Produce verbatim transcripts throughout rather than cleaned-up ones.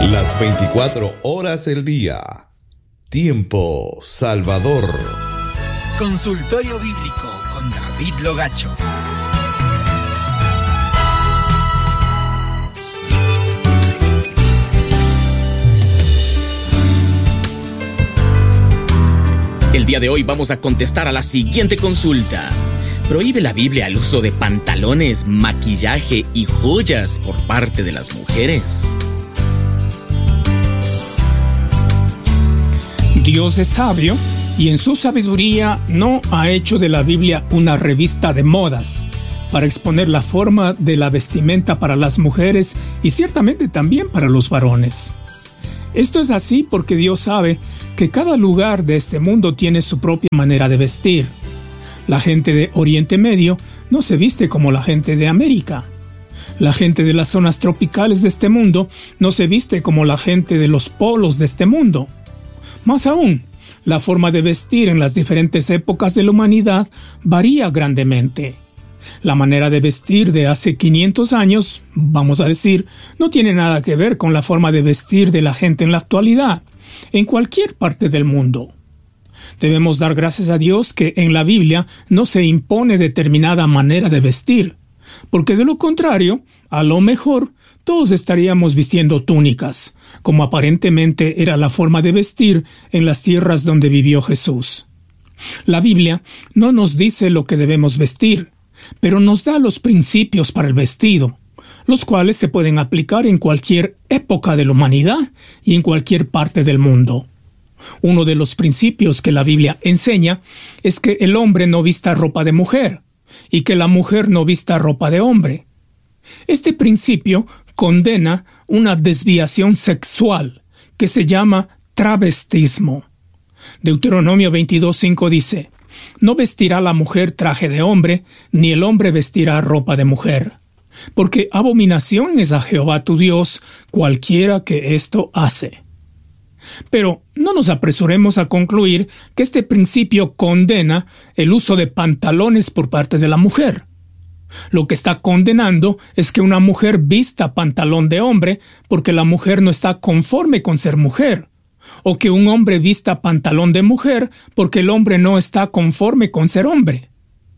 Las veinticuatro horas del día. Tiempo Salvador. Consultorio Bíblico con David Logacho. El día de hoy vamos a contestar a la siguiente consulta. ¿Prohíbe la Biblia el uso de pantalones, maquillaje y joyas por parte de las mujeres? Dios es sabio y en su sabiduría no ha hecho de la Biblia una revista de modas para exponer la forma de la vestimenta para las mujeres y ciertamente también para los varones. Esto es así porque Dios sabe que cada lugar de este mundo tiene su propia manera de vestir. La gente de Oriente Medio no se viste como la gente de América. La gente de las zonas tropicales de este mundo no se viste como la gente de los polos de este mundo. Más aún, la forma de vestir en las diferentes épocas de la humanidad varía grandemente. La manera de vestir de hace quinientos años, vamos a decir, no tiene nada que ver con la forma de vestir de la gente en la actualidad, en cualquier parte del mundo. Debemos dar gracias a Dios que en la Biblia no se impone determinada manera de vestir, porque de lo contrario, a lo mejor, todos estaríamos vistiendo túnicas, como aparentemente era la forma de vestir en las tierras donde vivió Jesús. La Biblia no nos dice lo que debemos vestir, pero nos da los principios para el vestido, los cuales se pueden aplicar en cualquier época de la humanidad y en cualquier parte del mundo. Uno de los principios que la Biblia enseña es que el hombre no vista ropa de mujer y que la mujer no vista ropa de hombre. Este principio condena una desviación sexual que se llama travestismo. Deuteronomio veintidós cinco dice: «No vestirá la mujer traje de hombre, ni el hombre vestirá ropa de mujer, porque abominación es a Jehová tu Dios cualquiera que esto hace». Pero no nos apresuremos a concluir que este principio condena el uso de pantalones por parte de la mujer. Lo que está condenando es que una mujer vista pantalón de hombre porque la mujer no está conforme con ser mujer, o que un hombre vista pantalón de mujer porque el hombre no está conforme con ser hombre.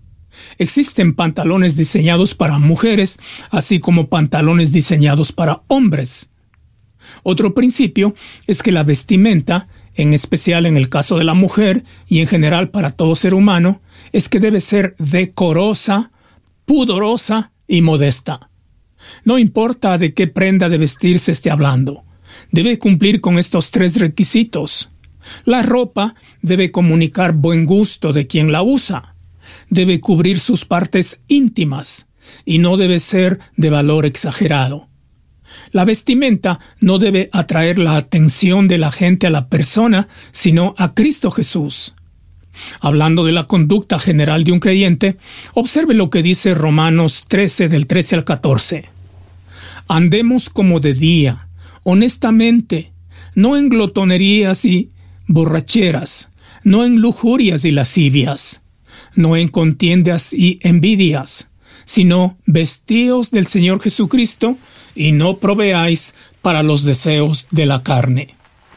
Existen pantalones diseñados para mujeres, así como pantalones diseñados para hombres. Otro principio es que la vestimenta, en especial en el caso de la mujer y en general para todo ser humano, es que debe ser decorosa, pudorosa y modesta. No importa de qué prenda de vestir se esté hablando, debe cumplir con estos tres requisitos. La ropa debe comunicar buen gusto de quien la usa, debe cubrir sus partes íntimas y no debe ser de valor exagerado. La vestimenta no debe atraer la atención de la gente a la persona, sino a Cristo Jesús. Hablando de la conducta general de un creyente, observe lo que dice Romanos trece, del trece al catorce. Andemos como de día, honestamente, no en glotonerías y borracheras, no en lujurias y lascivias, no en contiendas y envidias, sino vestíos del Señor Jesucristo y no proveáis para los deseos de la carne.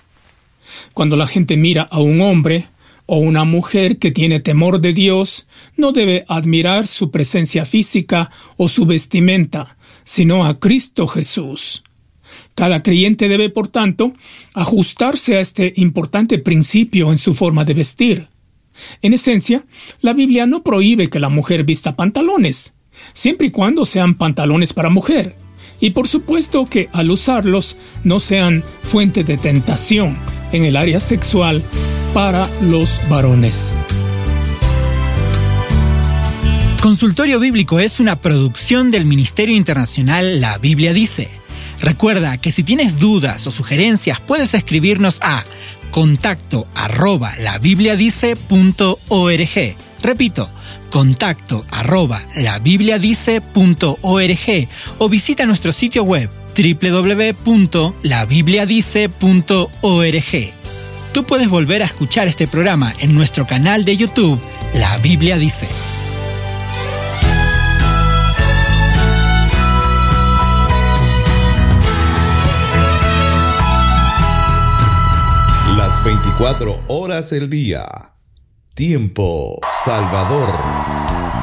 Cuando la gente mira a un hombre o una mujer que tiene temor de Dios, no debe admirar su presencia física o su vestimenta, sino a Cristo Jesús. Cada creyente debe, por tanto, ajustarse a este importante principio en su forma de vestir. En esencia, la Biblia no prohíbe que la mujer vista pantalones, siempre y cuando sean pantalones para mujer, y por supuesto que al usarlos no sean fuente de tentación en el área sexual para los varones. Consultorio Bíblico es una producción del Ministerio Internacional La Biblia Dice. Recuerda que si tienes dudas o sugerencias puedes escribirnos a contacto arroba labibliadice punto org. Repito, contacto arroba labibliadice punto org o visita nuestro sitio web doble u doble u doble u punto la biblia dice punto org. Tú puedes volver a escuchar este programa en nuestro canal de YouTube, La Biblia Dice. veinticuatro horas el día. Tiempo Salvador.